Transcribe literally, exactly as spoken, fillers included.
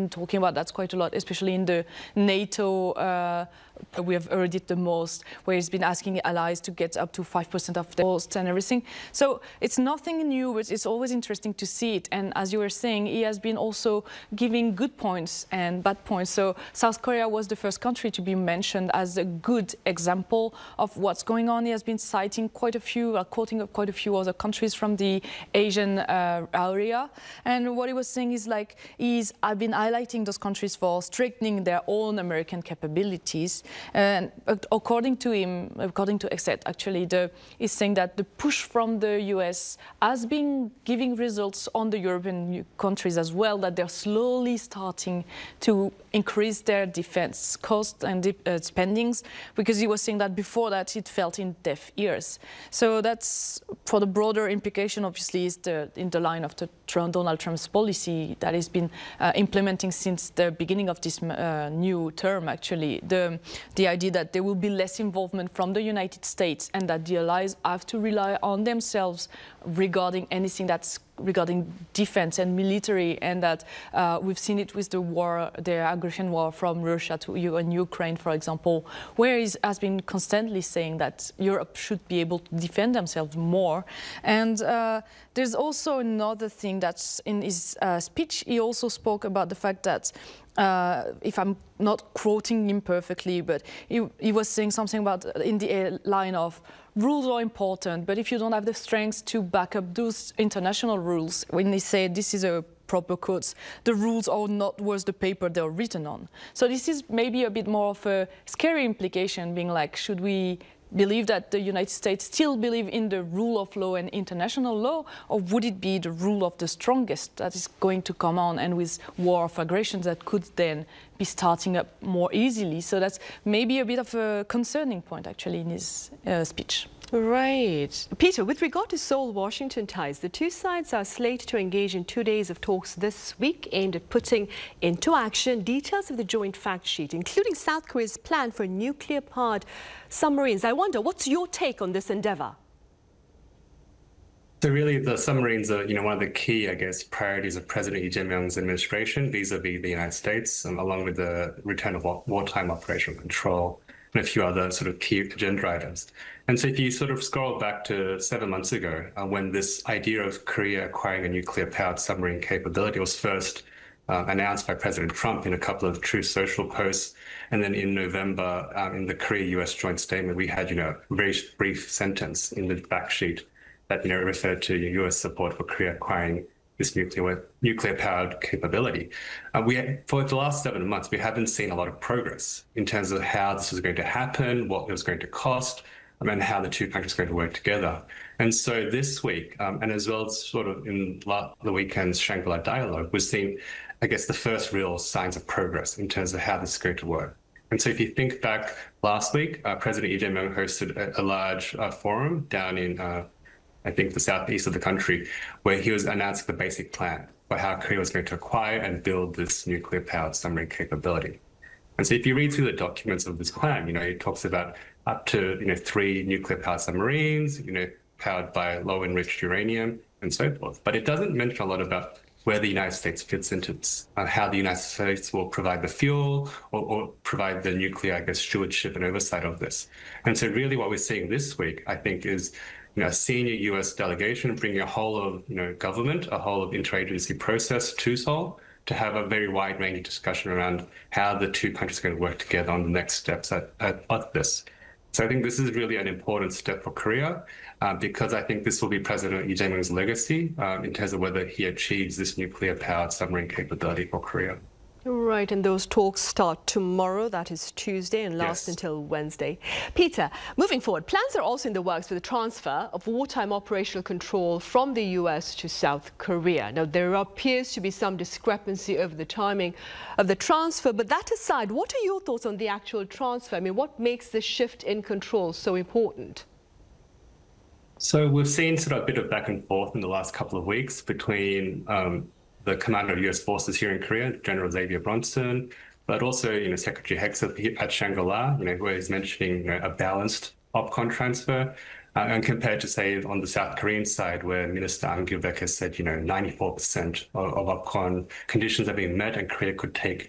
been talking about that quite a lot, especially in the NATO. Uh, we have heard it the most, where he's been asking allies to get up to five percent of the cost and everything. So it's nothing new, but it's always interesting to see it. And as you were saying, he has been also giving good points and bad points. So South Korea was the first country to be mentioned as a good example of what's going on. He has been citing quite a few, uh, quoting quite a few other countries from the Asian uh, area. And what he was saying is like, he's I've been highlighting those countries for strengthening their own American capabilities. And according to him, according to Exet, actually, the, he's saying that the push from the U S has been giving results on the European countries as well, that they're slowly starting to increase their defense costs and uh, spendings, because he was saying that before that it felt in deaf ears. So that's, for the broader implication, obviously, is the, in the line of the Trump, Donald Trump's policy that he's been uh, implementing since the beginning of this uh, new term, actually. The, the idea that there will be less involvement from the United States and that the allies have to rely on themselves regarding anything that's regarding defense and military, and that uh, we've seen it with the war, the aggression war from Russia to U and Ukraine, for example, where he has been constantly saying that Europe should be able to defend themselves more. And uh, there's also another thing that's in his uh, speech. He also spoke about the fact that, uh, if I'm not quoting him perfectly, but he, he was saying something about in the line of, rules are important, but if you don't have the strength to back up those international rules, when they say this is a proper quotes, the rules are not worth the paper they're written on. So this is maybe a bit more of a scary implication, being like, should we believe that the United States still believe in the rule of law and international law, or would it be the rule of the strongest that is going to come on, and with war of aggression that could then be starting up more easily? So that's maybe a bit of a concerning point, actually, in his uh, speech. Right. Peter, with regard to Seoul-Washington ties, the two sides are slated to engage in two days of talks this week aimed at putting into action details of the joint fact sheet, including South Korea's plan for nuclear-powered submarines. I wonder, what's your take on this endeavor? So really, the submarines are, you know, one of the key, I guess, priorities of President Lee Jae-myung's administration vis-a-vis the United States, um, along with the return of war wartime operational control and a few other sort of key agenda items. And so if you sort of scroll back to seven months ago, uh, when this idea of Korea acquiring a nuclear-powered submarine capability was first uh, announced by President Trump in a couple of Truth Social posts, and then in November, um, in the Korea-U S joint statement, we had, you know, a very brief sentence in the fact sheet that, you know, referred to U S support for Korea acquiring this nuclear nuclear-powered capability. Uh, we had, for the last seven months, we haven't seen a lot of progress in terms of how this was going to happen, what it was going to cost, um, and how the two countries are going to work together. And so this week, um, and as well as sort of in la the weekend's Shangri-La dialogue, we've seen, I guess, the first real signs of progress in terms of how this is going to work. And so if you think back last week, uh, President Lee Jae-myung hosted a, a large uh, forum down in uh, I think the southeast of the country, where he was announcing the basic plan for how Korea was going to acquire and build this nuclear-powered submarine capability. And so if you read through the documents of this plan, you know, it talks about up to, you know, three nuclear-powered submarines, you know, powered by low-enriched uranium and so forth. But it doesn't mention a lot about where the United States fits into this, uh, how the United States will provide the fuel or, or provide the nuclear, I guess, stewardship and oversight of this. And so really what we're seeing this week, I think, is you know, a senior U S delegation bringing a whole of, you know, government, a whole of interagency process to Seoul to have a very wide-ranging discussion around how the two countries are going to work together on the next steps at, at, at this. So I think this is really an important step for Korea uh, because I think this will be President Lee Jae-myung's legacy um, in terms of whether he achieves this nuclear-powered submarine capability for Korea. Right, and those talks start tomorrow, that is Tuesday, and last yes. until Wednesday. Peter, moving forward, plans are also in the works for the transfer of wartime operational control from the U S to South Korea. Now, there appears to be some discrepancy over the timing of the transfer, but that aside, what are your thoughts on the actual transfer? I mean, what makes the shift in control so important? So we've seen sort of a bit of back and forth in the last couple of weeks between um, the commander of U S forces here in Korea, General Xavier Bronson, but also, you know, Secretary Hegseth at Shangri-La, you know, where he's mentioning, you know, a balanced OPCON transfer. Uh, and compared to, say, on the South Korean side, where Minister An Gil-baek has said, you know, ninety-four percent of, of upcon conditions are being met and Korea could take